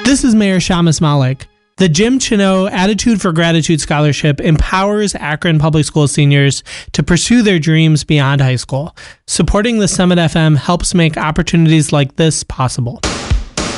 This is Mayor Shamus Malik. The Jim Chino Attitude for Gratitude Scholarship empowers Akron Public School seniors to pursue their dreams beyond high school. Supporting the Summit FM helps make opportunities like this possible.